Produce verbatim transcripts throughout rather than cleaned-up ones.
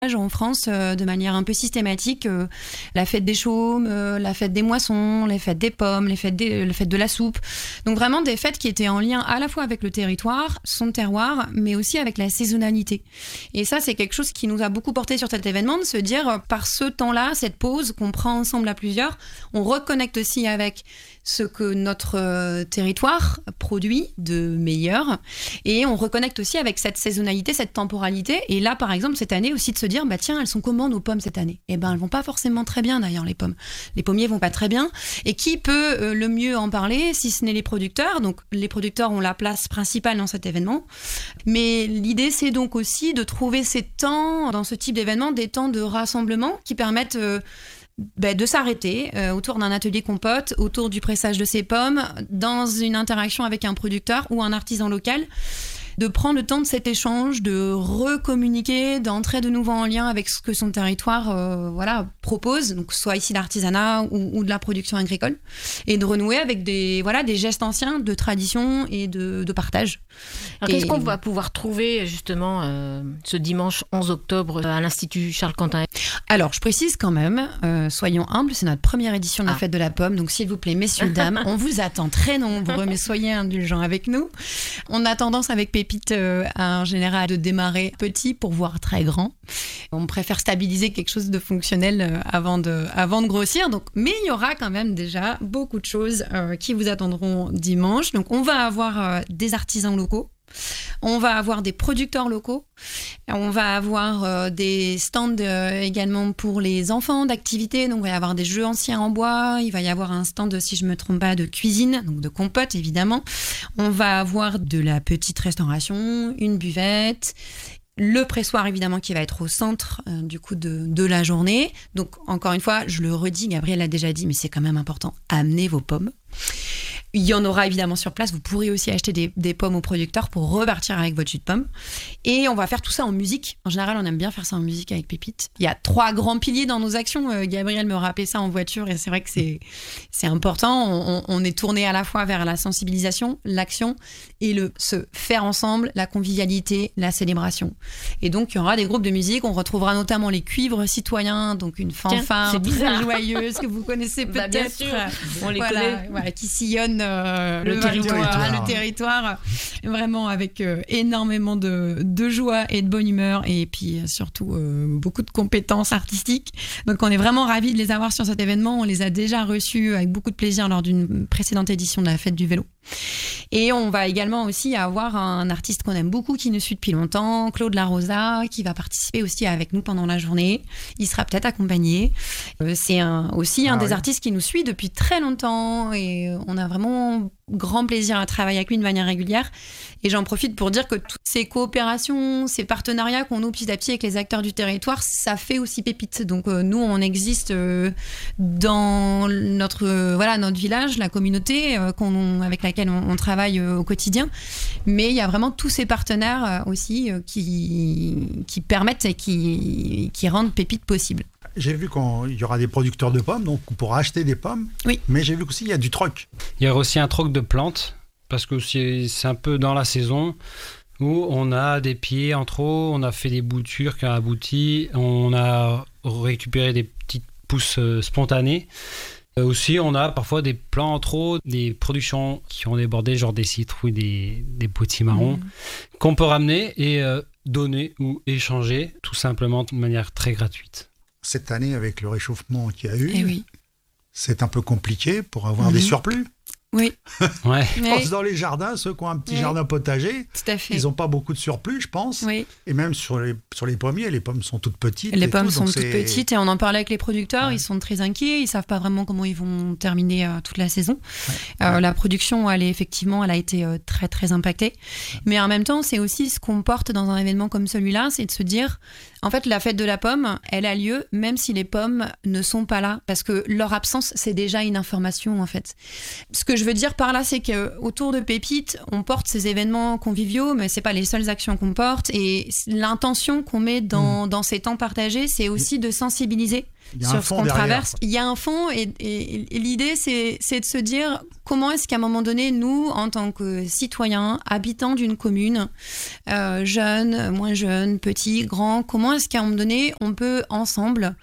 en France euh, de manière un peu systématique euh, la fête des chaumes, euh, la fête des moissons, les fêtes des pommes, les fêtes, des, les fêtes de la soupe. Donc vraiment des fêtes qui étaient en lien à la fois avec le territoire, son terroir, mais aussi avec la saisonnalité. Et ça, c'est quelque chose qui nous a beaucoup porté sur cet événement, de se dire, euh, par ce temps-là, cette pause qu'on prend ensemble à plusieurs, on reconnecte aussi avec ce que notre euh, territoire produit de meilleur et on reconnecte aussi avec cette saisonnalité, cette temporalité. Et là, par exemple, cette année aussi de se dire, bah tiens, elles sont comment nos pommes cette année ? Eh ben, elles vont pas forcément très bien d'ailleurs, les pommes. Les pommiers vont pas très bien. Et qui peut euh, le mieux en parler si ce n'est les producteurs ? Donc, les producteurs ont la place principale dans cet événement. Mais l'idée, c'est donc aussi de trouver ces temps, dans ce type d'événement, des temps de rassemblement qui permettent euh, Ben, de s'arrêter euh, autour d'un atelier compote, autour du pressage de ces pommes, dans une interaction avec un producteur ou un artisan local, de prendre le temps de cet échange, de recommuniquer, d'entrer de nouveau en lien avec ce que son territoire euh, voilà, propose, donc soit ici l'artisanat ou, ou de la production agricole, et de renouer avec des, voilà, des gestes anciens de tradition et de, de partage. Alors, et... qu'est-ce qu'on va pouvoir trouver justement euh, ce dimanche onze octobre à l'Institut Charles Quentin ? Alors, je précise quand même, euh, soyons humbles, c'est notre première édition de la ah. Fête de la Pomme, donc s'il vous plaît, messieurs, dames, on vous attend très nombreux, mais soyez indulgents avec nous. On a tendance avec Pépite euh, en général de démarrer petit pour voir très grand. On préfère stabiliser quelque chose de fonctionnel euh, avant, de, avant de grossir, donc, mais il y aura quand même déjà beaucoup de choses euh, qui vous attendront dimanche. Donc, on va avoir euh, des artisans locaux. On va avoir des producteurs locaux, on va avoir euh, des stands euh, également pour les enfants d'activités, donc il va y avoir des jeux anciens en bois, il va y avoir un stand, si je ne me trompe pas, de cuisine, donc de compote évidemment. On va avoir de la petite restauration, une buvette, le pressoir évidemment qui va être au centre euh, du coup de, de la journée. Donc encore une fois, je le redis, Gabriel l'a déjà dit, mais c'est quand même important, amenez vos pommes. Il y en aura évidemment sur place. Vous pourrez aussi acheter des, des pommes au producteur pour repartir avec votre jus de pomme. Et on va faire tout ça en musique. En général, on aime bien faire ça en musique avec Pépite. Il y a trois grands piliers dans nos actions. Euh, Gabriel me rappelait ça en voiture et c'est vrai que c'est, c'est important. On, on est tourné à la fois vers la sensibilisation, l'action et le se faire ensemble, la convivialité, la célébration. Et donc, il y aura des groupes de musique. On retrouvera notamment les cuivres citoyens, donc une fanfare Tiens, très joyeuse que vous connaissez peut-être. Bah, bien sûr, on les voilà, connaît. Voilà, qui sillonne euh, le, le, territoire. territoire, le territoire, vraiment avec euh, énormément de, de joie et de bonne humeur et puis euh, surtout euh, beaucoup de compétences artistiques. Donc on est vraiment ravis de les avoir sur cet événement. On les a déjà reçus avec beaucoup de plaisir lors d'une précédente édition de la Fête du Vélo. Et on va également aussi avoir un artiste qu'on aime beaucoup qui nous suit depuis longtemps, Claude Larosa, qui va participer aussi avec nous pendant la journée. Il sera peut-être accompagné. Euh, c'est un, aussi un ah, des oui. artistes qui nous suit depuis très longtemps et on a vraiment grand plaisir à travailler avec lui de manière régulière. Et j'en profite pour dire que toutes ces coopérations, ces partenariats qu'on noue petit à petit avec les acteurs du territoire, ça fait aussi Pépite. Donc euh, nous, on existe euh, dans notre, euh, voilà, notre village, la communauté euh, qu'on, avec laquelle on, on travaille euh, au quotidien. Mais il y a vraiment tous ces partenaires euh, aussi euh, qui, qui permettent et qui, qui rendent Pépite possible. J'ai vu qu'il y aura des producteurs de pommes, donc on pourra acheter des pommes. Oui. Mais j'ai vu qu'aussi il y a du troc. Il y a aussi un troc de plantes, parce que c'est, c'est un peu dans la saison où on a des pieds en trop, on a fait des boutures qui ont abouti, on a récupéré des petites pousses spontanées. Aussi, on a parfois des plants en trop, des productions qui ont débordé, genre des citrouilles, des, des potimarrons, mmh. qu'on peut ramener et euh, donner ou échanger, tout simplement de manière très gratuite. Cette année, avec le réchauffement qu'il y a eu, eh oui. c'est un peu compliqué pour avoir mmh. des surplus. Oui. Ouais. Je pense dans les jardins, ceux qui ont un petit oui. jardin potager, ils n'ont pas beaucoup de surplus, je pense. Oui. Et même sur les, sur les pommiers, les pommes sont toutes petites. Les pommes tout, sont toutes c'est... petites et on en parlait avec les producteurs, ouais. ils sont très inquiets, ils ne savent pas vraiment comment ils vont terminer euh, toute la saison. Ouais. Euh, ouais. La production, elle est effectivement, elle a été euh, très très impactée. Ouais. Mais en même temps, c'est aussi ce qu'on porte dans un événement comme celui-là, c'est de se dire, en fait, la fête de la pomme, elle a lieu même si les pommes ne sont pas là, parce que leur absence, c'est déjà une information en fait. Ce que je veux dire par là, c'est qu'autour de Pépite, on porte ces événements conviviaux, mais c'est pas les seules actions qu'on porte. Et l'intention qu'on met dans, mmh. dans ces temps partagés, c'est aussi de sensibiliser sur ce qu'on derrière. traverse. Il y a un fond et, et, et l'idée, c'est, c'est de se dire comment est-ce qu'à un moment donné, nous, en tant que citoyens, habitants d'une commune, euh, jeunes, moins jeunes, petits, grands, comment est-ce qu'à un moment donné, on peut ensemble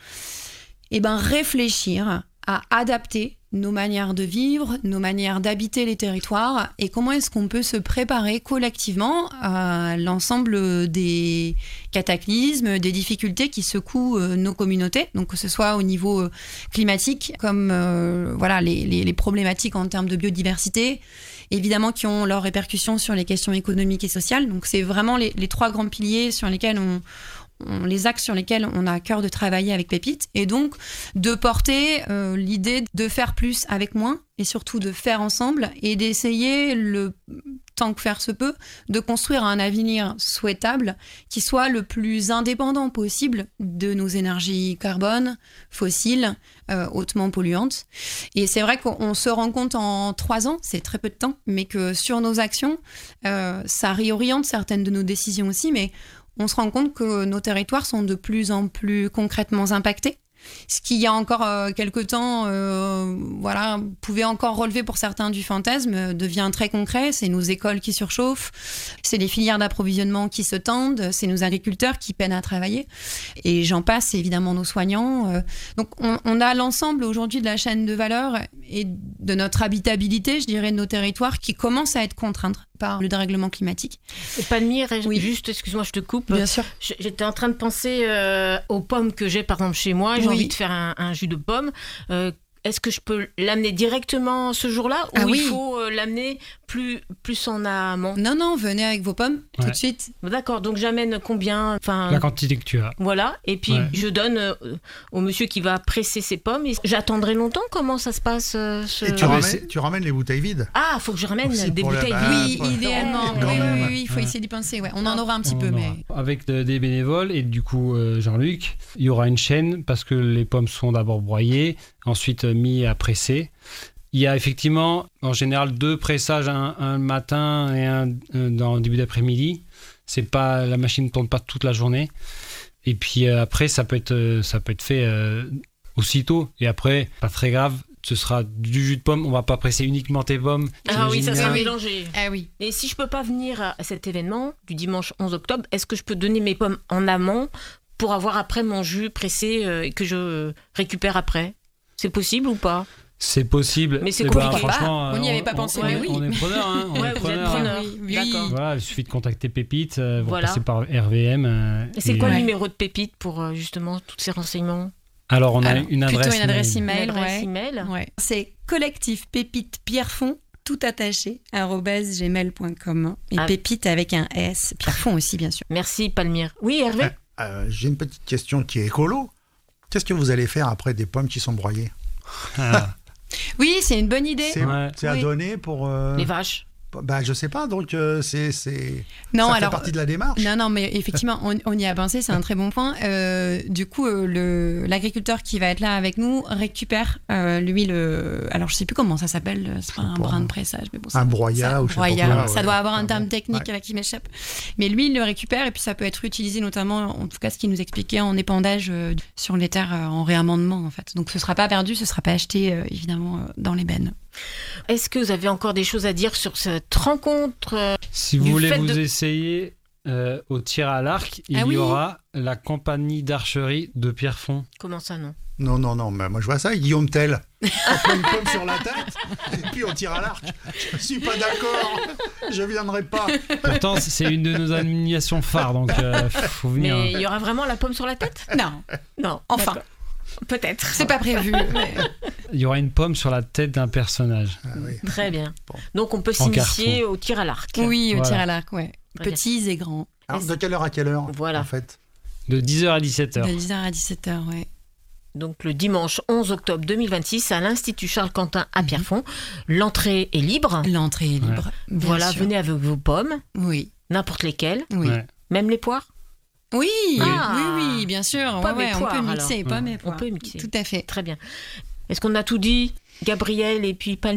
eh ben, réfléchir à adapter nos manières de vivre, nos manières d'habiter les territoires et comment est-ce qu'on peut se préparer collectivement à l'ensemble des cataclysmes, des difficultés qui secouent nos communautés, donc que ce soit au niveau climatique comme euh, voilà, les, les, les problématiques en termes de biodiversité, évidemment qui ont leurs répercussions sur les questions économiques et sociales. Donc c'est vraiment les, les trois grands piliers sur lesquels on On, les axes sur lesquels on a à cœur de travailler avec Pépite, et donc de porter euh, l'idée de faire plus avec moins et surtout de faire ensemble et d'essayer, le tant que faire se peut, de construire un avenir souhaitable qui soit le plus indépendant possible de nos énergies carbone, fossiles, euh, hautement polluantes. Et c'est vrai qu'on se rend compte en trois ans, c'est très peu de temps, mais que sur nos actions, euh, ça réoriente certaines de nos décisions aussi, mais on se rend compte que nos territoires sont de plus en plus concrètement impactés. Ce qui, il y a encore euh, quelques temps, euh, voilà, pouvait encore relever pour certains du fantasme, devient très concret. C'est nos écoles qui surchauffent, c'est les filières d'approvisionnement qui se tendent, c'est nos agriculteurs qui peinent à travailler. Et j'en passe, c'est évidemment nos soignants. Euh. Donc, on, on a l'ensemble aujourd'hui de la chaîne de valeur et de notre habitabilité, je dirais, de nos territoires qui commencent à être contraintes par le dérèglement climatique. Et Palmyre, oui. juste, excuse-moi, je te coupe. Bien sûr. J'étais en train de penser euh, aux pommes que j'ai, par exemple, chez moi. J'ai oui. envie de faire un, un jus de pomme. Euh, est-ce que je peux l'amener directement ce jour-là ou ah, il oui. faut euh, l'amener plus, plus en amont ? Non, non, venez avec vos pommes ouais. tout de suite. D'accord, donc j'amène combien ? Enfin, la quantité que tu as. Voilà, et puis ouais. je donne euh, au monsieur qui va presser ses pommes. Et j'attendrai longtemps ? Comment ça se passe euh, ce... Et tu, ah, ramènes, tu ramènes les bouteilles vides ? Ah, il faut que je ramène aussi des bouteilles la... vides. Oui, idéalement. Oui, oui, oui, il faut ouais. essayer d'y penser. Ouais. On en aura un petit On peu, mais... Avec de, des bénévoles et du coup, euh, Jean-Luc, il y aura une chaîne parce que les pommes sont d'abord broyées, ensuite mis à presser. Il y a effectivement, en général, deux pressages, un, un matin et un, un dans le début d'après-midi. C'est pas, la machine ne tourne pas toute la journée. Et puis euh, après, ça peut être, euh, ça peut être fait euh, aussitôt. Et après, pas très grave, ce sera du jus de pomme. On va pas presser uniquement tes pommes. Ah oui, ça sera mélangé. Ah oui. Et si je peux pas venir à cet événement du dimanche onze octobre, est-ce que je peux donner mes pommes en amont pour avoir après mon jus pressé euh, et que je récupère après ? C'est possible ou pas ? C'est possible. Mais c'est compliqué. Bah, franchement, on n'y avait pas pensé, on, mais oui. On est preneur. Hein, on ouais, est vous preneur, êtes preneur. Oui, oui. D'accord. Voilà, il suffit de contacter Pépite. Euh, vous voilà. passez par R V M. Euh, et c'est et quoi ouais. le numéro de Pépite pour euh, justement tous ces renseignements ? Alors, on a Alors, une adresse plutôt une adresse email. Une adresse ouais. email. Ouais. C'est collectif Pépite Pierrefonds, tout attaché, arobase gmail point com. Et ah. Pépite avec un S. Pierrefonds aussi, bien sûr. Merci, Palmyre. Oui, Hervé ? euh, euh, J'ai une petite question qui est écolo. Qu'est-ce que vous allez faire après des pommes qui sont broyées ? ah. Oui, c'est une bonne idée. C'est, ouais. c'est à oui. donner pour... Euh... Les vaches. Bah, je sais pas, donc euh, c'est, c'est... Non, ça alors, fait partie de la démarche. Non, non, mais effectivement, on, on y a pensé, c'est un très bon point. Euh, du coup, euh, le, l'agriculteur qui va être là avec nous récupère, euh, lui, le... Alors, je sais plus comment ça s'appelle, c'est pas un brin de pressage. Mais bon, un broyat ou je sais pas quoi. Ça ouais. doit avoir un terme technique ouais. là, qui m'échappe. Mais lui, il le récupère et puis ça peut être utilisé notamment, en tout cas, ce qu'il nous expliquait, en épandage euh, sur les terres, euh, en réamendement, en fait. Donc, ce sera pas perdu, ce sera pas acheté, euh, évidemment, euh, dans les bennes. Est-ce que vous avez encore des choses à dire sur cette rencontre euh, Si vous voulez vous de... essayer euh, au tir à l'arc, il ah y oui. aura la compagnie d'archerie de Pierrefonds. Comment ça, non ? Non, non, non, mais moi je vois ça, Guillaume Tell. On prend une pomme sur la tête et puis on tire à l'arc. Je ne suis pas d'accord, je ne viendrai pas. Pourtant, c'est une de nos animations phares, donc il euh, faut venir. Mais il y aura vraiment la pomme sur la tête ? Non. Non. Enfin. D'accord. Peut-être. C'est pas prévu. Mais... Il y aura une pomme sur la tête d'un personnage. Ah, oui. Très bien. Bon. Donc on peut en s'initier carton. Au tir à l'arc. Oui, au voilà. tir à l'arc, ouais. Très Petits bien. Et grands. Alors, de quelle heure à quelle heure voilà. en fait ? De dix heures à dix-sept heures. De dix heures à dix-sept heures, ouais. Donc le dimanche onze octobre deux mille vingt-six à l'Institut Charles-Quentin à Pierrefonds. L'entrée est libre. L'entrée est libre. Ouais. Voilà, sûr. Venez avec vos pommes. Oui. N'importe lesquelles. Oui. Ouais. Même les poires. Oui, ah, oui, oui, bien sûr. Pas ouais, mes ouais, poires, on peut mixer, alors. pas Ouais. mes poires. On peut mixer. Tout à fait. Très bien. Est-ce qu'on a tout dit, Gabriel et puis Palmyre ?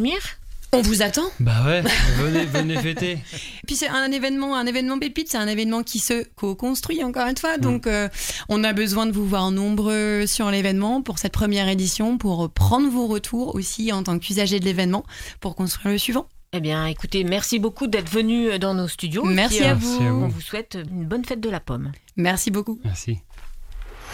On vous attend. Bah ouais, venez, venez fêter. Puis c'est un événement, un événement Pépite, c'est un événement qui se co-construit encore une fois. Mmh. Donc euh, on a besoin de vous voir nombreux sur l'événement pour cette première édition, pour prendre vos retours aussi en tant qu'usager de l'événement, pour construire le suivant. Eh bien, écoutez, merci beaucoup d'être venu dans nos studios. Merci, puis, à, euh, vous. merci à vous. On vous souhaite une bonne fête de la pomme. Merci beaucoup. Merci.